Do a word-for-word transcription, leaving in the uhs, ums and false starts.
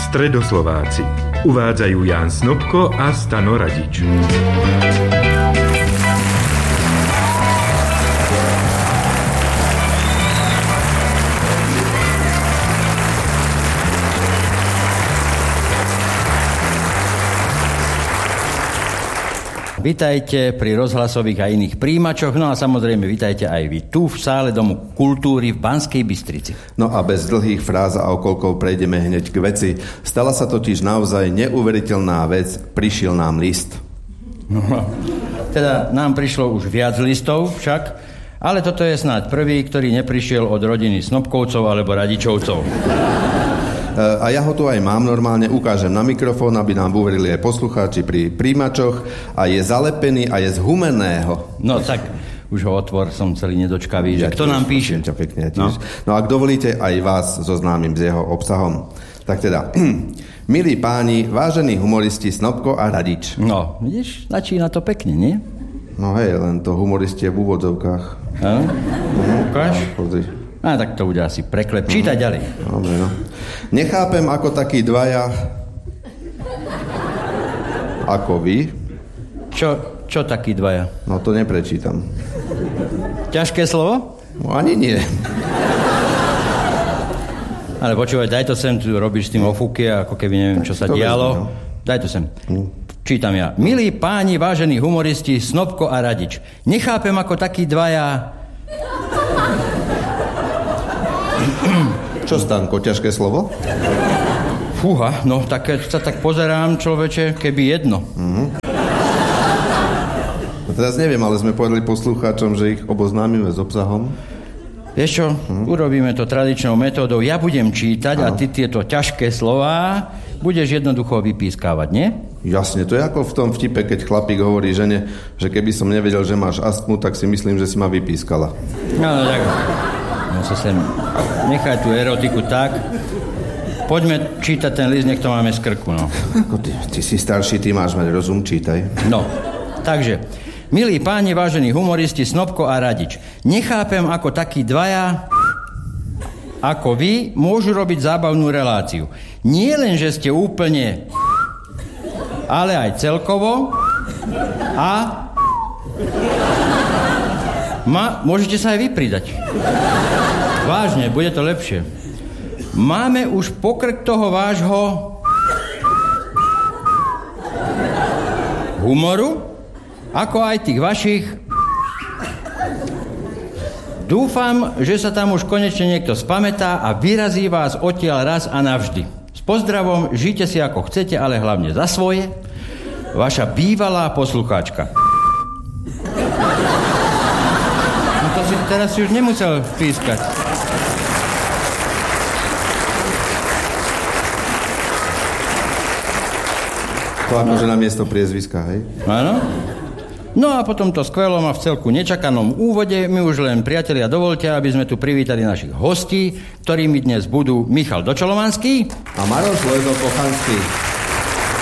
Stredoslováci. Uvádzajú Ján Snopko a Stano Radič. Vitajte pri rozhlasových a iných príjimačoch, no a samozrejme vitajte aj vy tu v sále Domu kultúry v Banskej Bystrici. No a bez dlhých fráz a okolkov prejdeme hneď k veci. Stala sa totiž naozaj neuveriteľná vec, prišiel nám list. No, teda nám prišlo už viac listov však, ale toto je snáď prvý, ktorý neprišiel od rodiny Snopkovcov alebo Radičovcov. A ja ho tu aj mám, normálne ukážem na mikrofón, aby nám uverili aj poslucháči pri príjimačoch. A je zalepený a je z humenného. No tak, už ho otvor, som celý nedočkavý, že ja kto tiež, nám píše? Ťa pekne, no. no ak dovolíte, aj vás zoznámim s jeho obsahom. Tak teda, milí páni, vážení humoristi Snopko a Radič. No, vidíš, začína to pekne, nie? No hej, len to humoristi je v úvodzovkách. Áno? Ukáž? No, pozri. A tak to bude asi preklep. Čítaj uh-huh. ďalej. Dobre, no. Nechápem, ako takí dvaja... Ako vy? Čo, čo takí dvaja? No to neprečítam. Ťažké slovo? No ani nie. Ale počúvaj, daj to sem, tu robíš s tým ofúky, ako keby neviem, čo sa dialo. No. Daj to sem. Hmm. Čítam ja. Milí páni, vážení humoristi, Snopko a Radič. Nechápem, ako takí dvaja... Čo, Stanko, ťažké slovo? Fúha, no tak keď sa tak pozerám, človeče, keby jedno. Mm-hmm. No teraz neviem, ale sme povedali poslucháčom, že ich oboznámime s obsahom. Vieš čo, mm-hmm. urobíme to tradičnou metódou. Ja budem čítať ano. A ty tieto ťažké slová budeš jednoducho vypískávať, nie? Jasne, to je ako v tom vtipe, keď chlapík hovorí žene, že keby som nevedel, že máš astmu, tak si myslím, že si ma vypískala. No, no tak... No sa sem, nechaj tú erotiku tak. Poďme čítať ten list, nech to máme z krku, no. Ty, ty si starší, ty máš mať rozum, čítaj. No, takže, milí páni, vážení humoristi, Snopko a Radič, nechápem, ako takí dvaja, ako vy, môžu robiť zábavnú reláciu. Nie len, že ste úplne, ale aj celkovo a... Ma, môžete sa aj vy pridať. Vážne, bude to lepšie. Máme už pokrk toho vášho humoru, ako aj tých vašich. Dúfam, že sa tam už konečne niekto spamätá a vyrazí vás odtiaľ raz a navždy. S pozdravom, žite si ako chcete, ale hlavne za svoje. Vaša bývalá poslucháčka. Si, teraz si už nemusel pískať. To akože na miesto priezviska, hej? Áno. No a po tomto skvelom a v celku nečakanom úvode my už len, priatelia, dovolte, aby sme tu privítali našich hostí, ktorými dnes budú Michal Dočolomanský a Maroš Lojzo Pochanský.